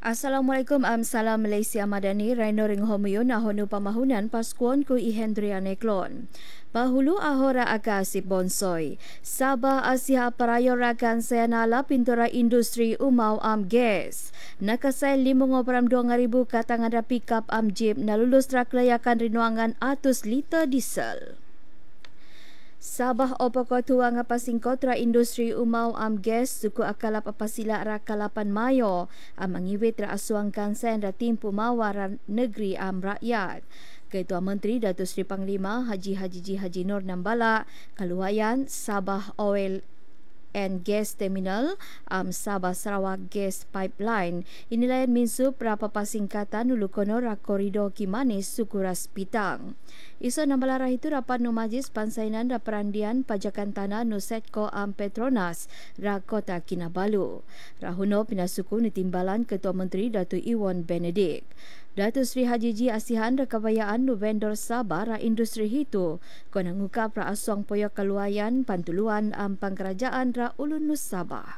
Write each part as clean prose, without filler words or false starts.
Assalamualaikum, salam Malaysia Madani, Raino Ring Homiyo na honu pamahunan Paskuan ku Ihendria Neklon. Pahulu ahora akasip bonsoi. Sabah Asia Parayo Rakan Sayanala Pintura Industri Umau Gas. Nakasay 5.2,000 katang ada pick-up jeep na lulus rak layakan rinuangan 100 liter diesel. Sabah opoko tuang pasing kontra industri umau gas suku akalap apasila rakalapan Mayo mangiwit ra asuangkan sen ra timpu mawar negeri rakyat. Ketua Menteri Datuk Seri Panglima Haji Nur Nambala kaluayan Sabah Oil and Gas Terminal Sabah Sarawak Gas Pipeline inilah minsub rapa pasingkatan ulukono ra koridor Kimanis Sukuras Pitang. Isu nambalarah itu rapat nu majlis pansainan ra perandian pajakan tanah nu Setco Petronas ra Kota Kinabalu. Rahuno pinasuku ni timbalan Ketua Menteri Datuk Iwan Benedict. Datuk Seri Haji Asihan ra kabayaan nu vendor Sabah ra industri hitu kona ngukap ra asuang poyok kaluayan pantuluan pangkerajaan ra ulun nu Sabah.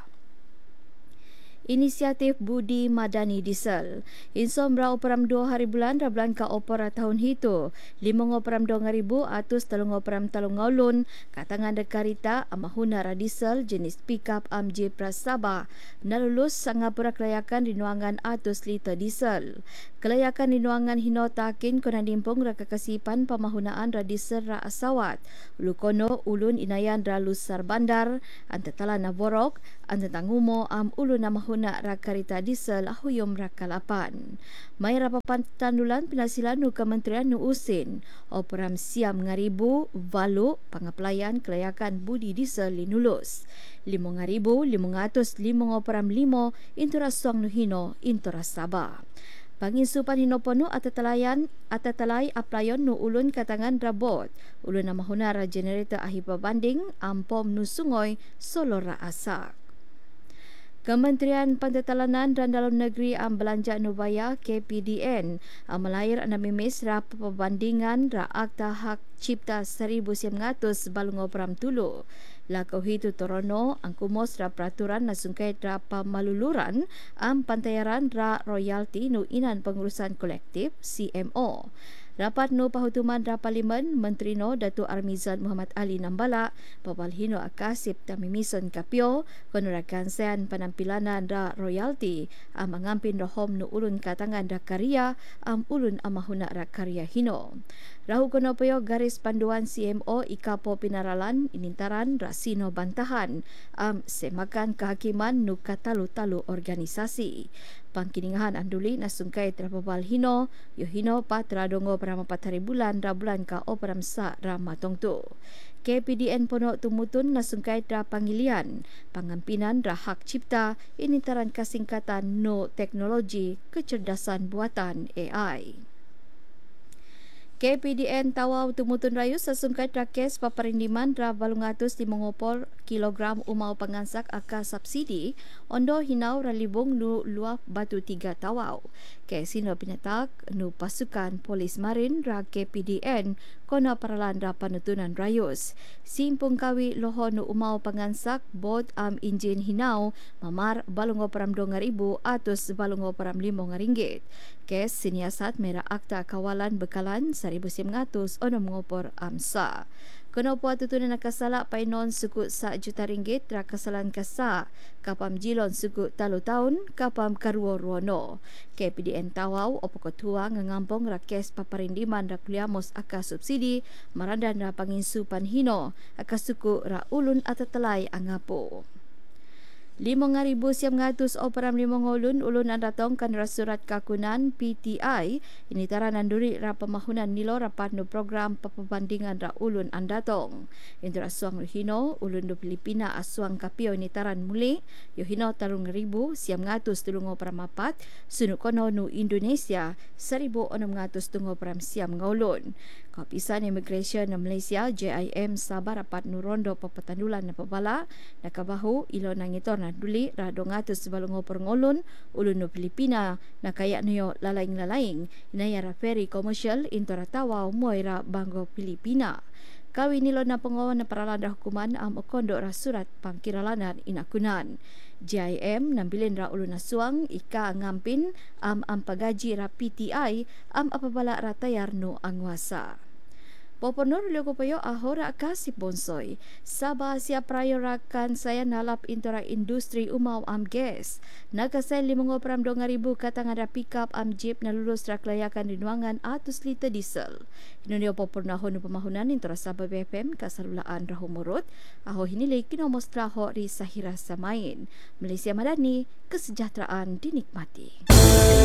Inisiatif Budi Madani Diesel. Insom ra operam 2 hari bulan ra bulan ka opera tahun hitu. 5.2,000 atus 3.3 ngaulun katangan dekarita amahuna ra diesel jenis pickup jeep Sabah na lulus sangapura kelayakan rinuangan 100 liter diesel. Kelayakan rinuangan hino takin kona dimpong ra kakasipan pamahunaan ra diesel ra asawat. Lukono ulun inayan ra lusar bandar antatala na borok antatangumo ulun na mahuna ra karita diesel ahuyom ra kalapan. May rapapan tandulan pinasilan nu Kementerian nu Usin operam siam ngaribu valu pangaplayan kelayakan budi diesel linulus. 5,500 operam 5 intura suang nu hino intura Sabah. Panginsupan hinopono atatalay aplayon nu ulun katangan rabot. Ulun na mahuna ra generator ahipa banding ampom nu sungoy solo ra asak. Kementerian Pentetalanan dan Dalam Negeri Belanja Nubaya KPDN melayar namimis ra perbandingan ra Akta Hak Cipta 1900 balungo pram tulu. Lakau hitu torono angkumos ra peraturan na sungkai ra pamaluluran pantayaran ra royalti nu inan pengurusan kolektif CMO. Rapat nu pahutuman ra Parlimen Menteri no Datuk Armizan Muhammad Ali Nambala pabalhino akasip tamimison kapio konurakan sean penampilanan ra royalti mangampin rohom nu ulun katangan ra karya ulun amahuna ra karya hino. Rahu kono payo garis panduan CMO ikapo pinaralan inintaran rasino bantahan semakan kehakiman nu katalu-talu organisasi. Pangkiningahan anduli nasungkai terpapal hino yohino patra dongo perama 4 hari bulan ra bulan ka operam sa ra matong tu. KPDN Ponok Tumutun nasungkai tra pangilian pangampinan ra hak cipta inintaran kasingkatan no teknologi kecerdasan buatan AI. KPDN Tawau Tumutun Rayu sasungkai trakes paparindiman ra 850 kilogram umau pengansak aka subsidi ondo hinau ra libung nu luap batu 3 Tawau. Kesino pinatak nu pasukan polis marin ra KPDN kona paralan ra panutunan rayus. Simpung kawi loho nu umau pengansak bot injin hinau mamar balungo peram 2,000 atus balungo peram 5 ringgit. Kes siniasat merah Akta Kawalan Bekalan 1,900 ono mengopor amsa. Kena puat tutunan nakasalak painon suku RM1 juta ra kasalan kasa kapam jilon suku talu tahun kapam karuo ruono. KPDN Tawau opo ketua ngangampong rakes paparindiman ra kuliamos aka subsidi marandan ra panginsupan hino aka suku ra ulun atatelai angapo. 5,900 operam 5 ngulun ulun andatong kan rasurat kakunan PTI ini taranan duri ra pemahunan nilo rapat nu program papabandingan ra ulun andatong. Indra suang hino ulun do Filipina asuang kapio ini taran muli yo hino 3,000 siam ngatus tulung operam 4 sunu kono nu Indonesia 1,600 tulung operam siam ngulun. Kapisan Immigration Malaysia JIM Sabah rapat nu rondo papatandulan na pabala nakabahu ilo nangitor na duli ra 200 balungo perngolon ulun no Filipina na kaya nuyo lalaing-lalaing inaya ra ferry commercial intora Tawau Moira Bango Filipina. Kawin nilo na pengawan na paralanda hukuman okondok rasurat pangkiralanan inakunan. JIM nambilin ra ulo na suang ika ngampin pagaji ra PTI apabala ratayar no angwasa. Poponor lugo payo ahora ka si Bonsoy. Saba siya prayorakan saya nalap intora industri umaw gas. Nagkasay 52,000 katangada pick-up jeep na lulus ra klayakan rinuangan atus liter diesel. Hinunyo popornahon no pamahunan intora Sabah BFM kasalulaan ra humurot. Aho hinili kinomos traho ri sahira sa main. Malaysia Madani, kesejahteraan dinikmati.